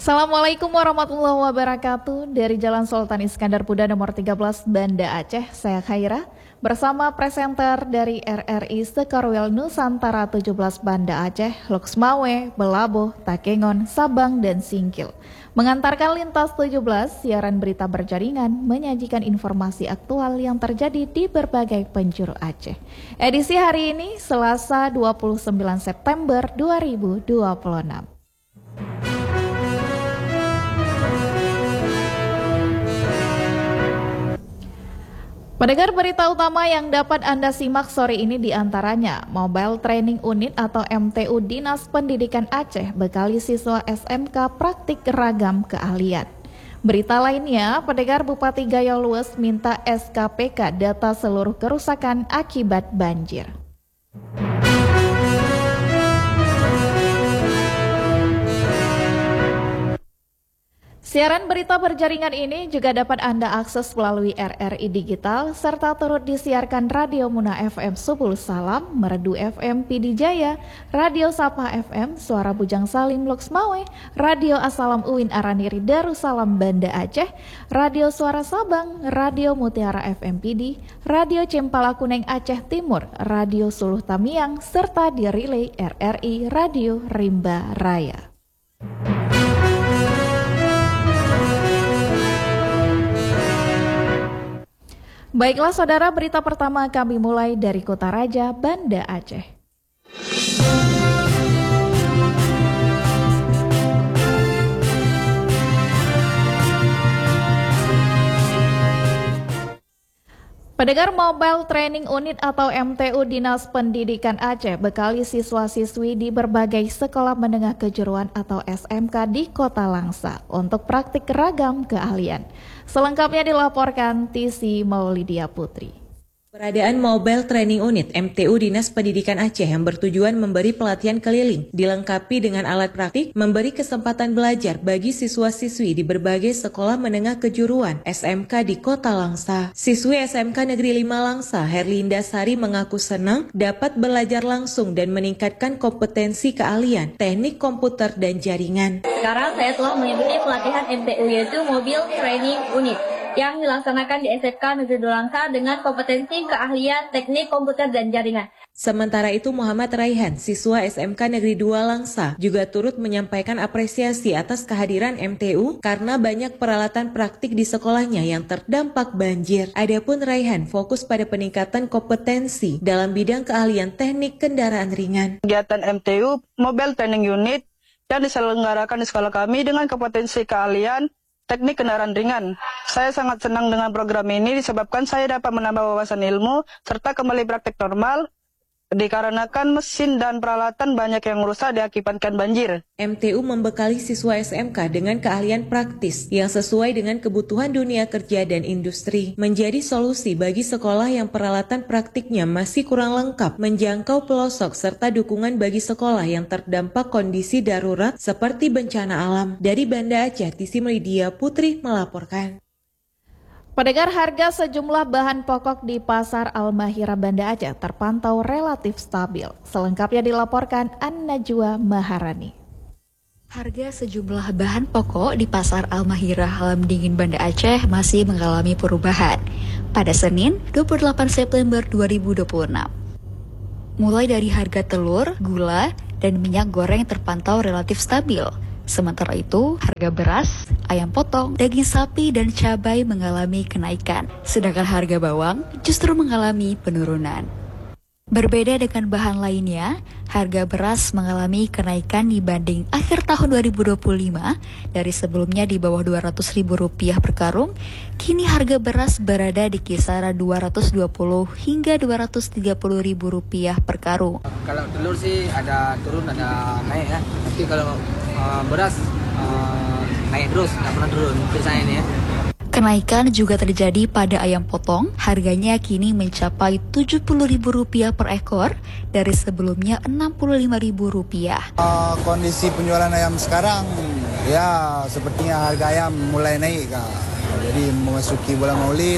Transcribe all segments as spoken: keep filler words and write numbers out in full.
Assalamualaikum warahmatullahi wabarakatuh. Dari Jalan Sultan Iskandar Muda nomor tiga belas Banda Aceh, saya Khaira bersama presenter dari R R I Sekarwil Nusantara tujuh belas Banda Aceh, Luxmawe, Belaboh, Takengon, Sabang, dan Singkil. Mengantarkan lintas tujuh belas, siaran berita berjaringan menyajikan informasi aktual yang terjadi di berbagai penjuru Aceh. Edisi hari ini Selasa dua puluh sembilan September dua ribu dua puluh enam. Pendengar, berita utama yang dapat Anda simak sore ini diantaranya Mobile Training Unit atau M T U Dinas Pendidikan Aceh bekali siswa S M K praktik ragam keahlian. Berita lainnya, pendengar, Bupati Gayo Lues minta S K P K data seluruh kerusakan akibat banjir. Siaran berita berjaringan ini juga dapat Anda akses melalui R R I Digital serta turut disiarkan Radio Muna F M Subul Salam, Merdu F M P D Jaya, Radio Sapa F M, Suara Bujang Salim Luxmawe, Radio Assalam Uin Araniri Darussalam Banda Aceh, Radio Suara Sabang, Radio Mutiara F M P D, Radio Cempala Kuneng Aceh Timur, Radio Suluh Tamiang, serta di relay R R I Radio Rimba Raya. Baiklah saudara, berita pertama kami mulai dari Kota Raja, Banda Aceh. Pendengar, Mobile Training Unit atau M T U Dinas Pendidikan Aceh bekali siswa-siswi di berbagai sekolah menengah kejuruan atau S M K di Kota Langsa untuk praktik ragam keahlian. Selengkapnya dilaporkan Tisi Maulidia Putri. Peradaan Mobile Training Unit M T U Dinas Pendidikan Aceh yang bertujuan memberi pelatihan keliling, dilengkapi dengan alat praktik, memberi kesempatan belajar bagi siswa-siswi di berbagai sekolah menengah kejuruan S M K di Kota Langsa. Siswi S M K Negeri lima Langsa, Herlinda Sari, mengaku senang dapat belajar langsung dan meningkatkan kompetensi keahlian, teknik komputer dan jaringan. Sekarang saya telah mengikuti pelatihan M T U yaitu Mobile Training Unit yang dilaksanakan di S M K Negeri dua Langsa dengan kompetensi keahlian teknik komputer dan jaringan. Sementara itu Muhammad Raihan, siswa S M K Negeri dua Langsa, juga turut menyampaikan apresiasi atas kehadiran M T U karena banyak peralatan praktik di sekolahnya yang terdampak banjir. Adapun Raihan fokus pada peningkatan kompetensi dalam bidang keahlian teknik kendaraan ringan. Kegiatan M T U Mobile Training Unit yang diselenggarakan di sekolah kami dengan kompetensi keahlian teknik kendaraan ringan. Saya sangat senang dengan program ini disebabkan saya dapat menambah wawasan ilmu serta kembali praktik normal dikarenakan mesin dan peralatan banyak yang rusak diakibatkan banjir. M T U membekali siswa S M K dengan keahlian praktis yang sesuai dengan kebutuhan dunia kerja dan industri, menjadi solusi bagi sekolah yang peralatan praktiknya masih kurang lengkap, menjangkau pelosok serta dukungan bagi sekolah yang terdampak kondisi darurat seperti bencana alam. Dari Banda Aceh, Tisi Maulidia Putri melaporkan. Pendengar, harga sejumlah bahan pokok di Pasar Al-Mahira Banda Aceh terpantau relatif stabil. Selengkapnya dilaporkan An-Najwa Maharani. Harga sejumlah bahan pokok di Pasar Al-Mahira Halam Dingin Banda Aceh masih mengalami perubahan pada Senin dua puluh delapan September dua ribu dua puluh enam. Mulai dari harga telur, gula, dan minyak goreng terpantau relatif stabil. Sementara itu, harga beras, ayam potong, daging sapi, dan cabai mengalami kenaikan. Sedangkan harga bawang justru mengalami penurunan. Berbeda dengan bahan lainnya, harga beras mengalami kenaikan dibanding akhir tahun dua ribu dua puluh lima. Dari sebelumnya di bawah dua ratus ribu rupiah per karung, kini harga beras berada di kisaran dua ratus dua puluh hingga dua ratus tiga puluh ribu rupiah per karung. Kalau telur sih ada turun, ada naik ya. Tapi kalau uh, beras uh, naik terus, nggak pernah turun biasanya ini ya. Kenaikan juga terjadi pada ayam potong, harganya kini mencapai tujuh puluh ribu rupiah per ekor dari sebelumnya enam puluh lima ribu rupiah. Uh, kondisi penjualan ayam sekarang ya sepertinya harga ayam mulai naik Kak. Jadi memasuki bulan Maulid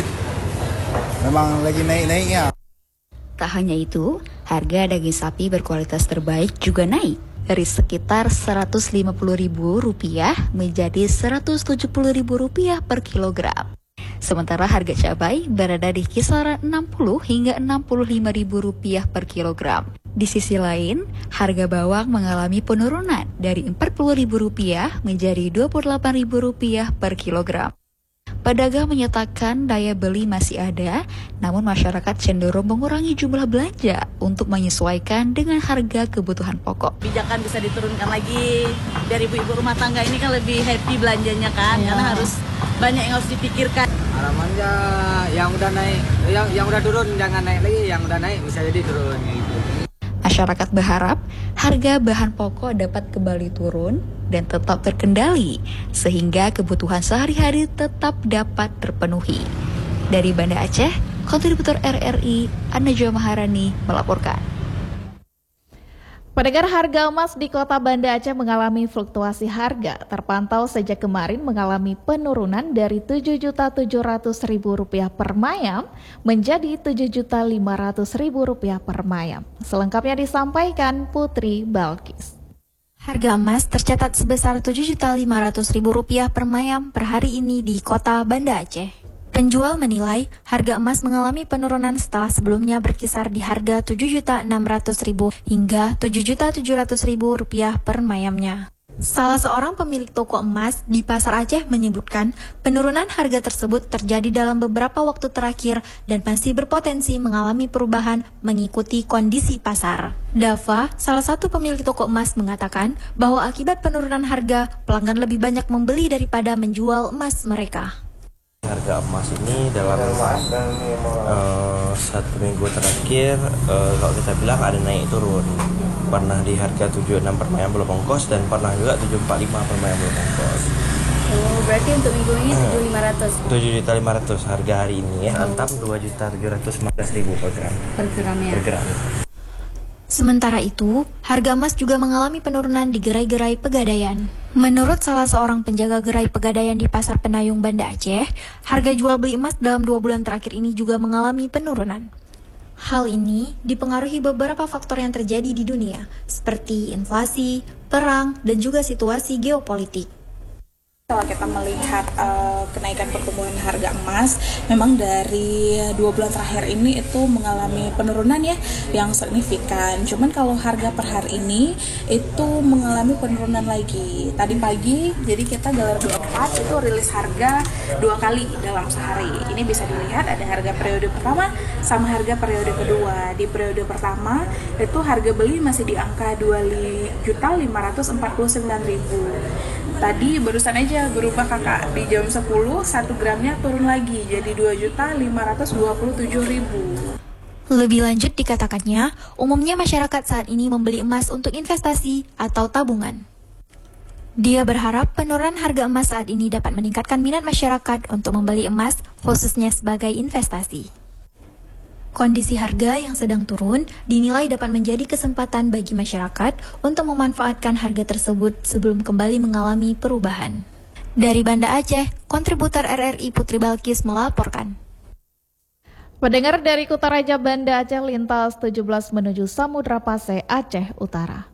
memang lagi naik-naiknya. Tak hanya itu, harga daging sapi berkualitas terbaik juga naik. dari sekitar seratus lima puluh ribu rupiah menjadi seratus tujuh puluh ribu rupiah per kilogram. Sementara harga cabai berada di kisaran enam puluh hingga enam puluh lima ribu rupiah per kilogram. Di sisi lain, harga bawang mengalami penurunan dari empat puluh ribu rupiah menjadi dua puluh delapan ribu rupiah per kilogram. Pedagang menyatakan daya beli masih ada, namun masyarakat cenderung mengurangi jumlah belanja untuk menyesuaikan dengan harga kebutuhan pokok. Kebijakan bisa diturunkan lagi, dari ibu-ibu rumah tangga ini kan lebih happy belanjanya kan, ya. Karena harus banyak yang harus dipikirkan. Harapannya yang udah naik, yang yang udah turun jangan naik lagi, yang udah naik bisa jadi turun gitu. Masyarakat berharap harga bahan pokok dapat kembali turun dan tetap terkendali sehingga kebutuhan sehari-hari tetap dapat terpenuhi. Dari Banda Aceh, kontributor R R I An-Najwa Maharani melaporkan. Pendengar, harga emas di Kota Banda Aceh mengalami fluktuasi harga. Terpantau sejak kemarin mengalami penurunan dari tujuh juta tujuh ratus ribu rupiah per mayam menjadi tujuh juta lima ratus ribu rupiah per mayam. Selengkapnya disampaikan Putri Balkis. Harga emas tercatat sebesar tujuh juta lima ratus ribu rupiah per mayam per hari ini di Kota Banda Aceh. Penjual menilai harga emas mengalami penurunan setelah sebelumnya berkisar di harga tujuh juta enam ratus ribu hingga tujuh juta tujuh ratus ribu rupiah per mayamnya. Salah seorang pemilik toko emas di Pasar Aceh menyebutkan penurunan harga tersebut terjadi dalam beberapa waktu terakhir dan masih berpotensi mengalami perubahan mengikuti kondisi pasar. Dava, salah satu pemilik toko emas, mengatakan bahwa akibat penurunan harga, pelanggan lebih banyak membeli daripada menjual emas mereka. Harga emas ini dalam uh, satu minggu terakhir uh, kalau kita bilang ada naik turun. Pernah di harga tujuh puluh enam per mayam belum ongkos dan pernah juga tujuh puluh empat lima per mayam belum ongkos. Oh, berarti untuk minggu ini tujuh juta lima ratus ribu. tujuh juta lima ratus ribu harga hari ini ya. Antam dua juta tujuh ratus lima belas ribu per gram. Per gram ya. Per gram. Sementara itu, harga emas juga mengalami penurunan di gerai-gerai Pegadaian. Menurut salah seorang penjaga gerai Pegadaian di Pasar Penayung Banda Aceh, harga jual beli emas dalam dua bulan terakhir ini juga mengalami penurunan. Hal ini dipengaruhi beberapa faktor yang terjadi di dunia, seperti inflasi, perang, dan juga situasi geopolitik. Kalau kita melihat uh, kenaikan pertumbuhan harga emas, memang dari dua bulan terakhir ini itu mengalami penurunan ya yang signifikan. Cuman kalau harga per hari ini itu mengalami penurunan lagi. Tadi pagi, jadi kita Galer dua puluh empat itu rilis harga dua kali dalam sehari. Ini bisa dilihat ada harga periode pertama sama harga periode kedua. Di periode pertama itu harga beli masih di angka dua juta lima ratus empat puluh sembilan ribu. Tadi barusan aja berubah kakak, di jam sepuluh satu gramnya turun lagi jadi dua juta lima ratus dua puluh tujuh ribu. Lebih lanjut dikatakannya, umumnya masyarakat saat ini membeli emas untuk investasi atau tabungan. Dia berharap penurunan harga emas saat ini dapat meningkatkan minat masyarakat untuk membeli emas khususnya sebagai investasi. Kondisi harga yang sedang turun dinilai dapat menjadi kesempatan bagi masyarakat untuk memanfaatkan harga tersebut sebelum kembali mengalami perubahan. Dari Banda Aceh, kontributor R R I Putri Balkis melaporkan. Pendengar, dari Kutaraja Banda Aceh lintas tujuh belas menuju Samudra Pasai Aceh Utara.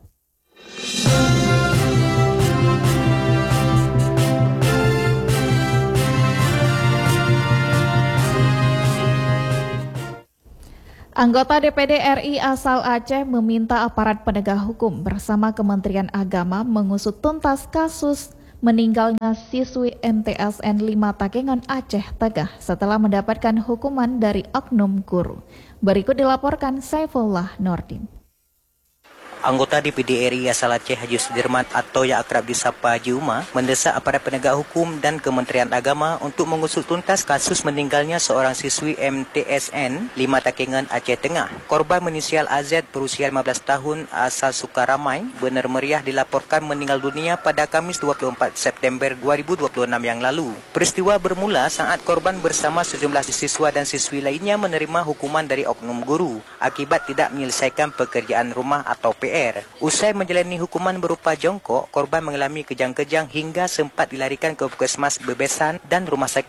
Anggota D P D R I asal Aceh meminta aparat penegak hukum bersama Kementerian Agama mengusut tuntas kasus meninggalnya siswi M T S N lima Takengon Aceh Tengah setelah mendapatkan hukuman dari oknum guru. Berikut dilaporkan Saifullah Nordin. Anggota D P D R I asal Aceh Haji Sudirman atau yang akrab disapa Haji Uma mendesak aparat penegak hukum dan Kementerian Agama untuk mengusut tuntas kasus meninggalnya seorang siswi M T S N lima Takengon Aceh Tengah. Korban menisial A Z berusia lima belas tahun asal Sukaramai benar meriah dilaporkan meninggal dunia pada Kamis dua puluh empat September dua ribu dua puluh enam yang lalu. Peristiwa bermula saat korban bersama sejumlah siswa dan siswi lainnya menerima hukuman dari oknum guru akibat tidak menyelesaikan pekerjaan rumah atau P R. Usai menjalani hukuman berupa jongkok, korban mengalami kejang-kejang hingga sempat dilarikan ke puskesmas Bebesan dan rumah sakit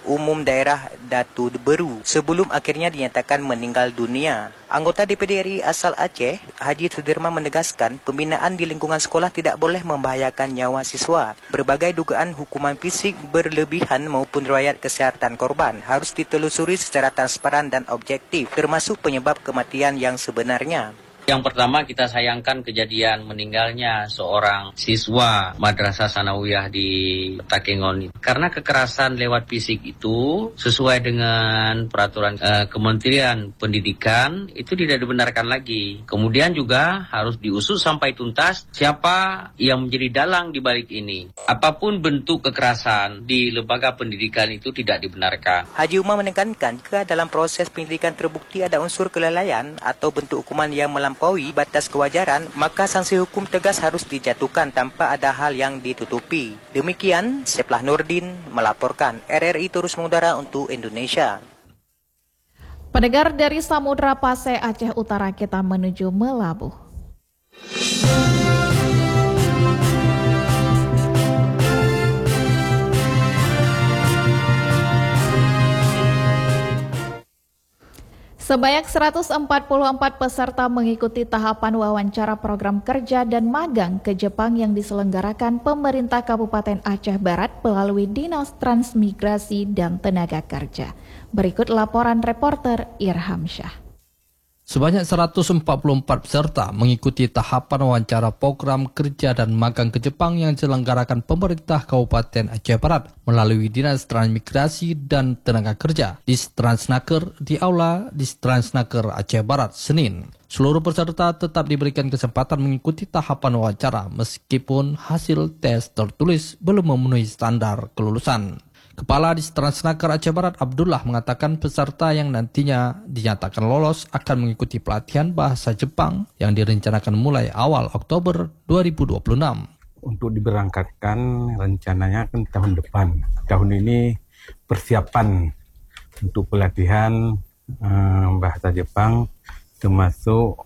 Umum Daerah Datu Beru sebelum akhirnya dinyatakan meninggal dunia. Anggota D P D R I asal Aceh, Haji Sudirman menegaskan pembinaan di lingkungan sekolah tidak boleh membahayakan nyawa siswa. Berbagai dugaan hukuman fisik berlebihan maupun riwayat kesihatan korban harus ditelusuri secara transparan dan objektif, termasuk penyebab kematian yang sebenarnya. Yang pertama, kita sayangkan kejadian meninggalnya seorang siswa Madrasah Sanawiyah di Takengon. Karena kekerasan lewat fisik itu sesuai dengan peraturan eh, Kementerian Pendidikan itu tidak dibenarkan lagi. Kemudian juga harus diusut sampai tuntas siapa yang menjadi dalang di balik ini. Apapun bentuk kekerasan di lembaga pendidikan itu tidak dibenarkan. Haji Umar menekankan jika dalam proses pendidikan terbukti ada unsur kelalaian atau bentuk hukuman yang melampaui batas kewajaran, maka sanksi hukum tegas harus dijatuhkan tanpa ada hal yang ditutupi. Demikian, Seplah Nurdin melaporkan. R R I terus mengudara untuk Indonesia. Pendengar dari Samudra Pasai Aceh Utara, kita menuju Melabuh. Sebanyak seratus empat puluh empat peserta mengikuti tahapan wawancara program kerja dan magang ke Jepang yang diselenggarakan pemerintah Kabupaten Aceh Barat melalui Dinas Transmigrasi dan Tenaga Kerja. Berikut laporan reporter Irham Syah. Sebanyak seratus empat puluh empat peserta mengikuti tahapan wawancara program kerja dan magang ke Jepang yang diselenggarakan pemerintah Kabupaten Aceh Barat melalui Dinas Transmigrasi dan Tenaga Kerja Distransnaker di Aula Distransnaker Aceh Barat, Senin. Seluruh peserta tetap diberikan kesempatan mengikuti tahapan wawancara meskipun hasil tes tertulis belum memenuhi standar kelulusan. Kepala Distransnaker Aceh Barat Abdullah mengatakan peserta yang nantinya dinyatakan lolos akan mengikuti pelatihan bahasa Jepang yang direncanakan mulai awal Oktober dua ribu dua puluh enam. Untuk diberangkatkan rencananya kan tahun depan. Tahun ini persiapan untuk pelatihan eh, bahasa Jepang termasuk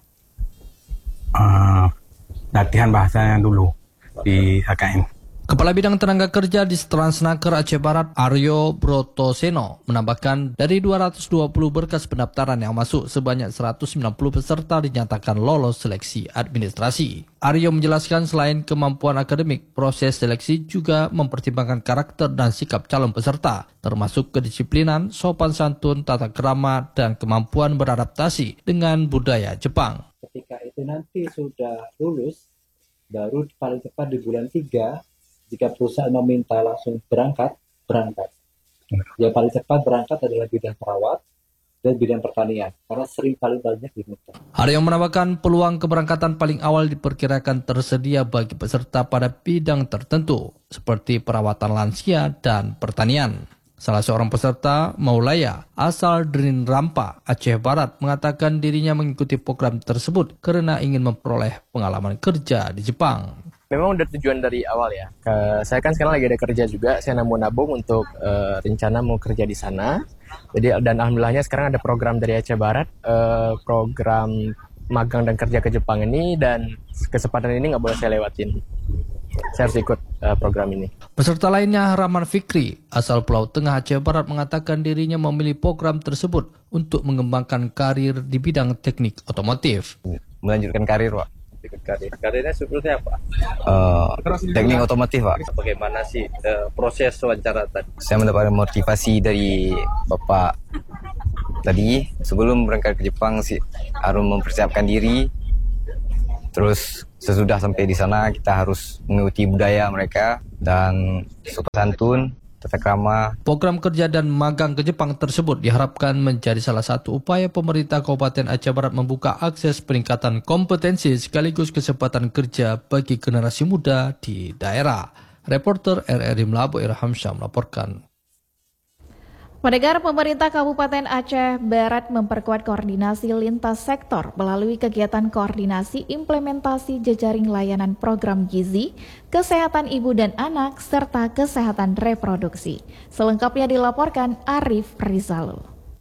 eh, latihan bahasanya dulu di H K M. Kepala Bidang Tenaga Kerja di Distransnaker Aceh Barat, Aryo Brotoseno, menambahkan dari dua ratus dua puluh berkas pendaftaran yang masuk, sebanyak seratus sembilan puluh peserta dinyatakan lolos seleksi administrasi. Aryo menjelaskan selain kemampuan akademik, proses seleksi juga mempertimbangkan karakter dan sikap calon peserta, termasuk kedisiplinan, sopan santun, tata krama, dan kemampuan beradaptasi dengan budaya Jepang. Ketika itu nanti sudah lulus, baru paling cepat di bulan tiga, jika perusahaan meminta langsung berangkat, berangkat. Yang paling cepat berangkat adalah bidang perawat dan bidang pertanian, karena sering paling banyak diminta. Ada yang menambahkan peluang keberangkatan paling awal diperkirakan tersedia bagi peserta pada bidang tertentu, seperti perawatan lansia dan pertanian. Salah seorang peserta, Maulaya, asal Drin Rampa, Aceh Barat, mengatakan dirinya mengikuti program tersebut karena ingin memperoleh pengalaman kerja di Jepang. Memang udah tujuan dari awal ya. Ke, saya kan sekarang lagi ada kerja juga. Saya mau nabung untuk uh, rencana mau kerja di sana. Jadi dan alhamdulillahnya sekarang ada program dari Aceh Barat, uh, program magang dan kerja ke Jepang ini, dan kesempatan ini nggak boleh saya lewatin. Saya harus ikut uh, program ini. Peserta lainnya, Rahman Fikri, asal Pulau Tengah Aceh Barat, mengatakan dirinya memilih program tersebut untuk mengembangkan karir di bidang teknik otomotif. Melanjutkan karir, Pak. Karir. Karirnya seperti apa? Uh, teknik otomotif, Pak. Bagaimana sih uh, proses wawancara tadi? Saya mendapat motivasi dari Bapak tadi. Sebelum berangkat ke Jepang sih harus mempersiapkan diri. Terus sesudah sampai di sana kita harus mengikuti budaya mereka dan sopan santun, tata krama. Program kerja dan magang ke Jepang tersebut diharapkan menjadi salah satu upaya pemerintah Kabupaten Aceh Barat membuka akses peningkatan kompetensi sekaligus kesempatan kerja bagi generasi muda di daerah. Reporter R R I Melabu Irham Syah melaporkan. Pendengar, pemerintah Kabupaten Aceh Barat memperkuat koordinasi lintas sektor melalui kegiatan koordinasi implementasi jejaring layanan program gizi, kesehatan ibu dan anak, serta kesehatan reproduksi. Selengkapnya dilaporkan Arif Rizalul.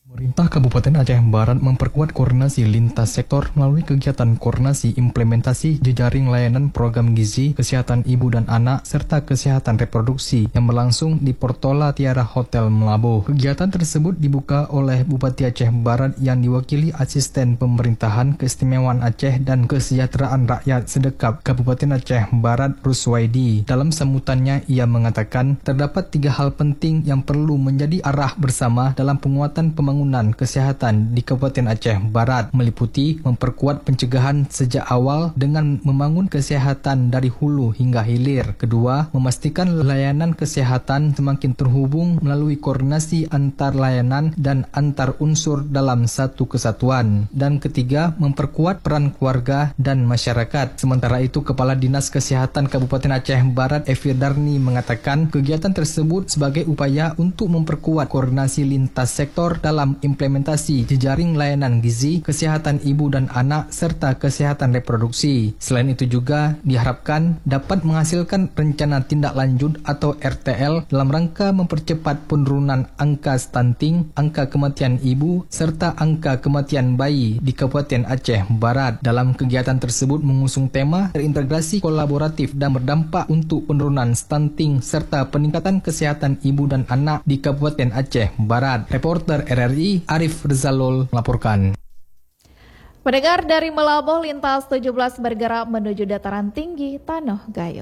Pemerintah Kabupaten Aceh Barat memperkuat koordinasi lintas sektor melalui kegiatan koordinasi implementasi jejaring layanan program gizi, kesehatan ibu dan anak, serta kesehatan reproduksi yang berlangsung di Portola Tiara Hotel Melabuh. Kegiatan tersebut dibuka oleh Bupati Aceh Barat yang diwakili Asisten Pemerintahan Keistimewaan Aceh dan Kesejahteraan Rakyat Sedekap Kabupaten Aceh Barat Ruswaidi. Dalam sambutannya, ia mengatakan terdapat tiga hal penting yang perlu menjadi arah bersama dalam penguatan pembangunan kesehatan di Kabupaten Aceh Barat, meliputi memperkuat pencegahan sejak awal dengan membangun kesehatan dari hulu hingga hilir. Kedua, memastikan layanan kesehatan semakin terhubung melalui koordinasi antar layanan dan antar unsur dalam satu kesatuan. Dan ketiga, memperkuat peran keluarga dan masyarakat. Sementara itu, Kepala Dinas Kesehatan Kabupaten Aceh Barat Evi Darni mengatakan kegiatan tersebut sebagai upaya untuk memperkuat koordinasi lintas sektor dalam implementasi jejaring layanan gizi, kesehatan ibu dan anak, serta kesehatan reproduksi. Selain itu juga diharapkan dapat menghasilkan rencana tindak lanjut atau R T L dalam rangka mempercepat penurunan angka stunting, angka kematian ibu, serta angka kematian bayi di Kabupaten Aceh Barat. Dalam kegiatan tersebut mengusung tema terintegrasi kolaboratif dan berdampak untuk penurunan stunting serta peningkatan kesehatan ibu dan anak di Kabupaten Aceh Barat. Reporter R R I Arif Rizalul melaporkan. Pendengar, dari Melabuh, lintas tujuh belas bergerak menuju dataran tinggi Tanoh Gayo.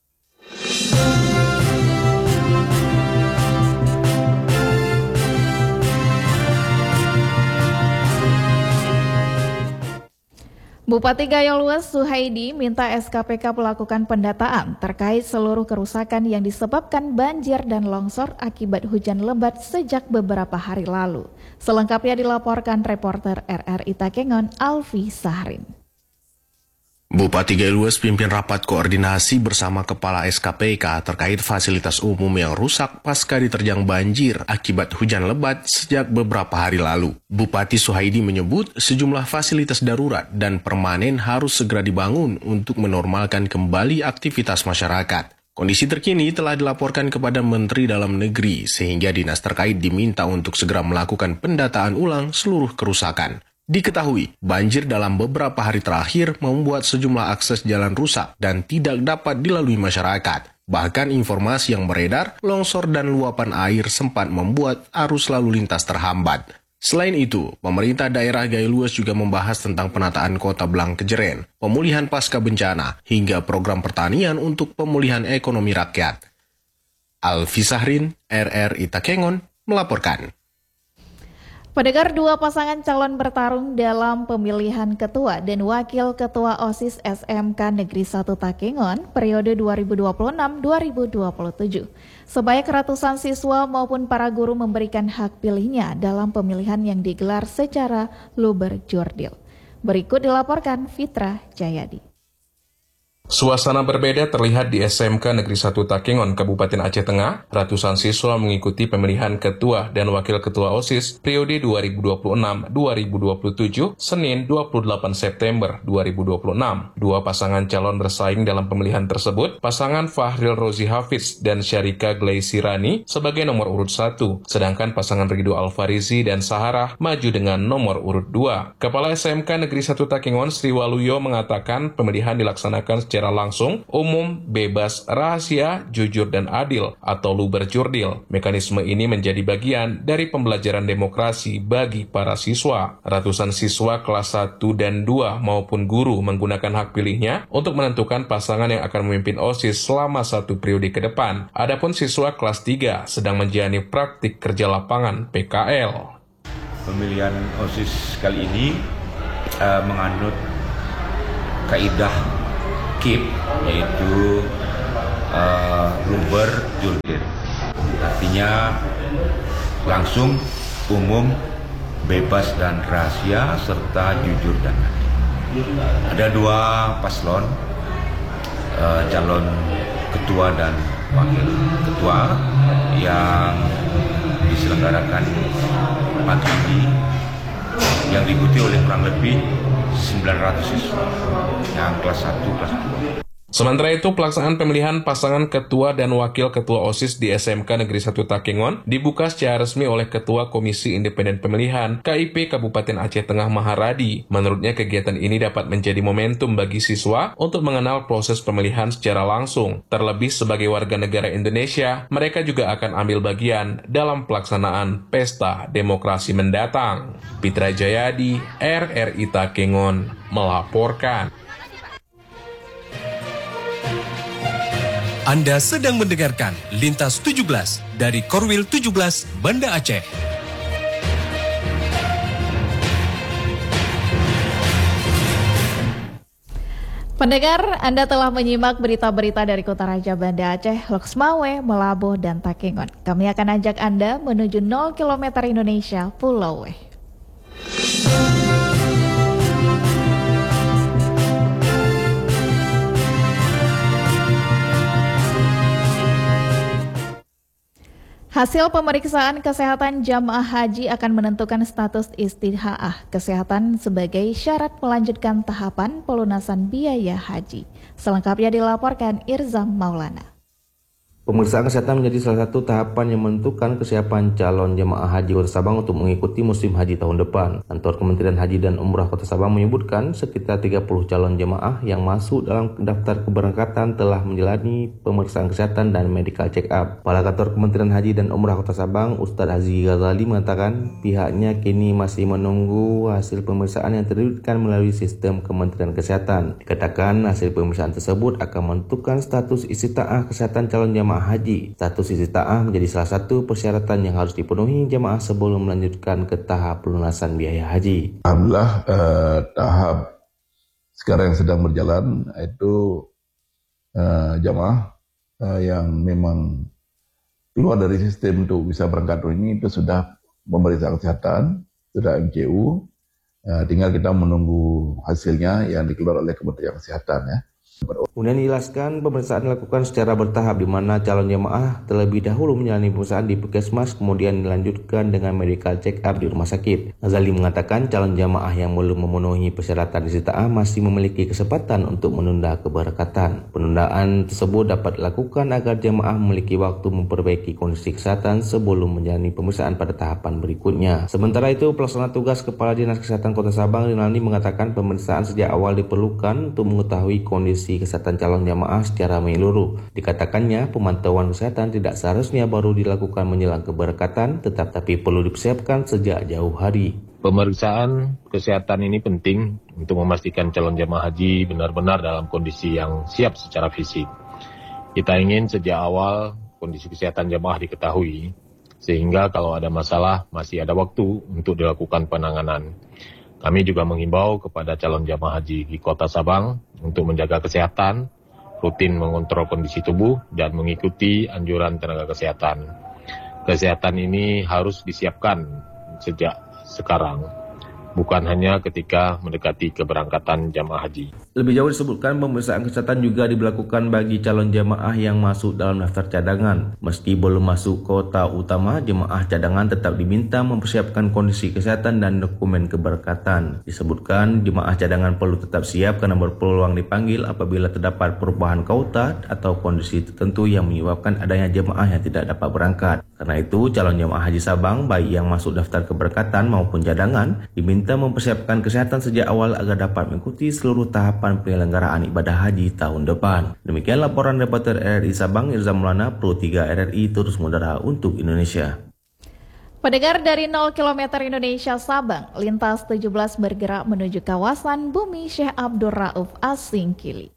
Bupati Gayo Luas Suhaidi minta S K P K melakukan pendataan terkait seluruh kerusakan yang disebabkan banjir dan longsor akibat hujan lebat sejak beberapa hari lalu. Selengkapnya dilaporkan reporter R R I Takengon Alfi Sahrin. Bupati Gayo Luas pimpin rapat koordinasi bersama Kepala S K P K terkait fasilitas umum yang rusak pasca diterjang banjir akibat hujan lebat sejak beberapa hari lalu. Bupati Suhaidi menyebut sejumlah fasilitas darurat dan permanen harus segera dibangun untuk menormalkan kembali aktivitas masyarakat. Kondisi terkini telah dilaporkan kepada Menteri Dalam Negeri sehingga dinas terkait diminta untuk segera melakukan pendataan ulang seluruh kerusakan. Diketahui, banjir dalam beberapa hari terakhir membuat sejumlah akses jalan rusak dan tidak dapat dilalui masyarakat. Bahkan informasi yang beredar, longsor dan luapan air sempat membuat arus lalu lintas terhambat. Selain itu, pemerintah daerah Gayo Luas juga membahas tentang penataan kota Blangkejeren, pemulihan pasca bencana, hingga program pertanian untuk pemulihan ekonomi rakyat. Alfi Sahrin, R R I Takengon, melaporkan. Pendengar, dua pasangan calon bertarung dalam pemilihan ketua dan wakil ketua OSIS S M K Negeri satu Takengon periode dua ribu dua puluh enam sampai dua ribu dua puluh tujuh. Sebanyak ratusan siswa maupun para guru memberikan hak pilihnya dalam pemilihan yang digelar secara luber jurdil. Berikut dilaporkan Fitra Jayadi. Suasana berbeda terlihat di S M K Negeri satu Takengon, Kabupaten Aceh Tengah. Ratusan siswa mengikuti pemilihan ketua dan wakil ketua OSIS periode dua ribu dua puluh enam sampai dua ribu dua puluh tujuh, Senin dua puluh delapan September dua ribu dua puluh enam. Dua pasangan calon bersaing dalam pemilihan tersebut, pasangan Fahril Rozi Hafiz dan Syarika Glaisirani sebagai nomor urut satu, sedangkan pasangan Ridho Alfarizi dan Saharah maju dengan nomor urut dua. Kepala S M K Negeri satu Takengon Sri Waluyo mengatakan pemilihan dilaksanakan secara langsung, umum, bebas, rahasia, jujur, dan adil atau luber jurdil. Mekanisme ini menjadi bagian dari pembelajaran demokrasi bagi para siswa. Ratusan siswa kelas satu dan dua maupun guru menggunakan hak pilihnya untuk menentukan pasangan yang akan memimpin OSIS selama satu periode ke depan. Adapun siswa kelas tiga sedang menjalani praktik kerja lapangan P K L. Pemilihan OSIS kali ini uh, menganut kaidah K I P, yaitu uh, luber jurdil, artinya langsung, umum, bebas dan rahasia, serta jujur dan adil. Ada dua paslon, uh, calon ketua dan wakil ketua yang diselenggarakan pagi ini, yang diikuti oleh kurang lebih sembilan ratus siswa yang kelas satu, kelas dua. Sementara itu, pelaksanaan pemilihan pasangan ketua dan wakil ketua OSIS di S M K Negeri satu Takengon dibuka secara resmi oleh Ketua Komisi Independen Pemilihan K I P Kabupaten Aceh Tengah Maharadi. Menurutnya, kegiatan ini dapat menjadi momentum bagi siswa untuk mengenal proses pemilihan secara langsung. Terlebih sebagai warga negara Indonesia, mereka juga akan ambil bagian dalam pelaksanaan pesta demokrasi mendatang. Pitra Jayadi, R R I Takengon, melaporkan. Anda sedang mendengarkan Lintas tujuh belas dari Korwil tujuh belas Banda Aceh. Pendengar, Anda telah menyimak berita-berita dari Kota Raja Banda Aceh, Loksmawe, Melabuh, dan Takengon. Kami akan ajak Anda menuju nol kilometer Indonesia, Pulau W. Hasil pemeriksaan kesehatan jamaah haji akan menentukan status istihaah kesehatan sebagai syarat melanjutkan tahapan pelunasan biaya haji. Selengkapnya dilaporkan Irzam Maulana. Pemeriksaan kesehatan menjadi salah satu tahapan yang menentukan kesiapan calon jemaah haji Kota Sabang untuk mengikuti musim haji tahun depan. Kantor Kementerian Haji dan Umrah Kota Sabang menyebutkan sekitar tiga puluh calon jemaah yang masuk dalam daftar keberangkatan telah menjalani pemeriksaan kesehatan dan medical check up. Kepala Kantor Kementerian Haji dan Umrah Kota Sabang, Ustadz Haji Ghazali, mengatakan pihaknya kini masih menunggu hasil pemeriksaan yang terbitkan melalui sistem Kementerian Kesehatan. Dikatakan hasil pemeriksaan tersebut akan menentukan status istitaah kesehatan calon jemaah haji. Status istitaah menjadi salah satu persyaratan yang harus dipenuhi jemaah sebelum melanjutkan ke tahap pelunasan biaya haji. Alhamdulillah eh, tahap sekarang yang sedang berjalan itu eh, jemaah eh, yang memang keluar dari sistem untuk bisa berangkat ini itu sudah pemeriksaan kesehatan, sudah M C U, eh, tinggal kita menunggu hasilnya yang dikeluarkan oleh Kementerian Kesehatan ya. Kemudian dijelaskan pemeriksaan dilakukan secara bertahap di mana calon jemaah terlebih dahulu menjalani pemeriksaan di puskesmas kemudian dilanjutkan dengan medical check up di rumah sakit. Ghazali mengatakan calon jemaah yang belum memenuhi persyaratan istitaah masih memiliki kesempatan untuk menunda keberangkatan. Penundaan tersebut dapat dilakukan agar jemaah memiliki waktu memperbaiki kondisi kesehatan sebelum menjalani pemeriksaan pada tahapan berikutnya. Sementara itu, pelaksana tugas Kepala Dinas Kesehatan Kota Sabang Rinaldi mengatakan pemeriksaan sejak awal diperlukan untuk mengetahui kondisi kesehatan calon jamaah secara menyeluruh. Dikatakannya, pemantauan kesehatan tidak seharusnya baru dilakukan menjelang keberangkatan, tetap tapi perlu dipersiapkan sejak jauh hari. Pemeriksaan kesehatan ini penting untuk memastikan calon jamaah haji benar-benar dalam kondisi yang siap secara fisik. Kita ingin sejak awal kondisi kesehatan jamaah diketahui, sehingga kalau ada masalah masih ada waktu untuk dilakukan penanganan. Kami juga menghimbau kepada calon jamaah haji di Kota Sabang untuk menjaga kesehatan, rutin mengontrol kondisi tubuh, dan mengikuti anjuran tenaga kesehatan. Kesehatan ini harus disiapkan sejak sekarang, bukan hanya ketika mendekati keberangkatan jamaah haji. Lebih jauh disebutkan pemeriksaan kesehatan juga diberlakukan bagi calon jamaah yang masuk dalam daftar cadangan. Meski belum masuk kota utama, jemaah cadangan tetap diminta mempersiapkan kondisi kesehatan dan dokumen keberangkatan. Disebutkan jemaah cadangan perlu tetap siap karena berpeluang dipanggil apabila terdapat perubahan kota atau kondisi tertentu yang menyebabkan adanya jemaah yang tidak dapat berangkat. Karena itu, calon jemaah haji Sabang, baik yang masuk daftar keberangkatan maupun cadangan, diminta mempersiapkan kesehatan sejak awal agar dapat mengikuti seluruh tahapan penyelenggaraan ibadah haji tahun depan. Demikian laporan reporter R R I Sabang, Irzam Maulana, Pro tiga R R I terus mengudara untuk Indonesia. Pendengar dari nol kilometer Indonesia Sabang, lintas tujuh belas bergerak menuju kawasan Bumi Syekh Abdul Rauf Asingkili.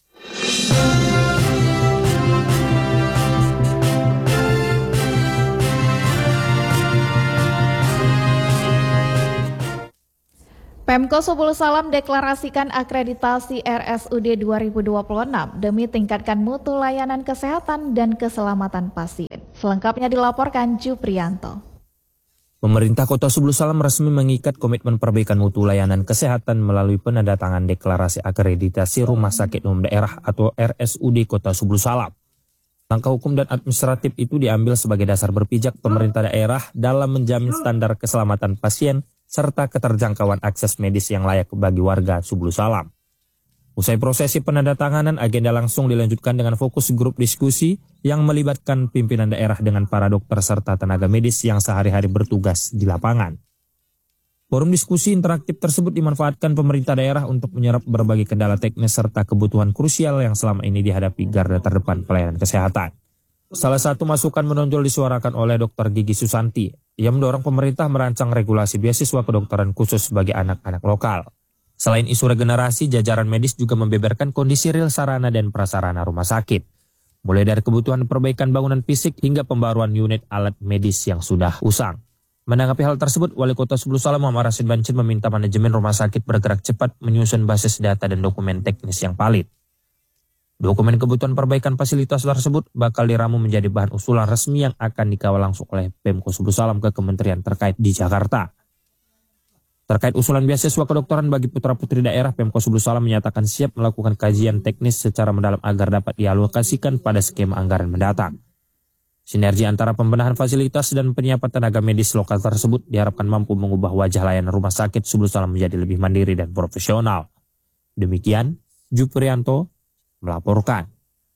Pemko Subul Salam deklarasikan akreditasi R S U D dua ribu dua puluh enam demi tingkatkan mutu layanan kesehatan dan keselamatan pasien. Selengkapnya dilaporkan Juprianto. Pemerintah Kota Subul Salam resmi mengikat komitmen perbaikan mutu layanan kesehatan melalui penandatangan deklarasi akreditasi Rumah Sakit Umum Daerah atau R S U D Kota Subul Salam. Langkah hukum dan administratif itu diambil sebagai dasar berpijak pemerintah daerah dalam menjamin standar keselamatan pasien serta keterjangkauan akses medis yang layak bagi warga Subul Salam. Usai prosesi penandatanganan, agenda langsung dilanjutkan dengan fokus grup diskusi yang melibatkan pimpinan daerah dengan para dokter serta tenaga medis yang sehari-hari bertugas di lapangan. Forum diskusi interaktif tersebut dimanfaatkan pemerintah daerah untuk menyerap berbagai kendala teknis serta kebutuhan krusial yang selama ini dihadapi garda terdepan pelayanan kesehatan. Salah satu masukan menonjol disuarakan oleh Dokter Gigi Susanti. Ia mendorong pemerintah merancang regulasi beasiswa kedokteran khusus bagi anak-anak lokal. Selain isu regenerasi, jajaran medis juga membeberkan kondisi real sarana dan prasarana rumah sakit. Mulai dari kebutuhan perbaikan bangunan fisik hingga pembaruan unit alat medis yang sudah usang. Menanggapi hal tersebut, Wali Kota Sebulu Salam Muhammad Rashid Bancin meminta manajemen rumah sakit bergerak cepat menyusun basis data dan dokumen teknis yang valid. Dokumen kebutuhan perbaikan fasilitas tersebut bakal diramu menjadi bahan usulan resmi yang akan dikawal langsung oleh Pemko Sebulu Salam ke kementerian terkait di Jakarta. Terkait usulan beasiswa kedokteran bagi putra-putri daerah, Pemko Sebulu Salam menyatakan siap melakukan kajian teknis secara mendalam agar dapat dialokasikan pada skema anggaran mendatang. Sinergi antara pembenahan fasilitas dan penyiapan tenaga medis lokal tersebut diharapkan mampu mengubah wajah layanan rumah sakit Sebulu Salam menjadi lebih mandiri dan profesional. Demikian, Juprianto melaporkan.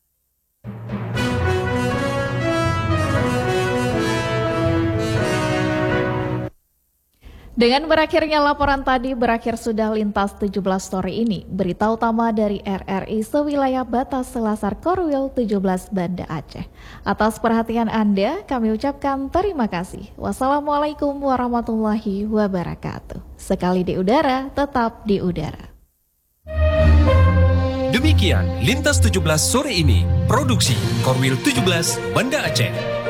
Dengan berakhirnya laporan tadi, berakhir sudah Lintas tujuh belas Sore ini. Berita utama dari R R I sewilayah batas Selasar Korwil tujuh belas Banda Aceh. Atas perhatian Anda, kami ucapkan terima kasih. Wassalamualaikum warahmatullahi wabarakatuh. Sekali di udara, tetap di udara. Demikian Lintas tujuh belas Sore ini, produksi Korwil tujuh belas Banda Aceh.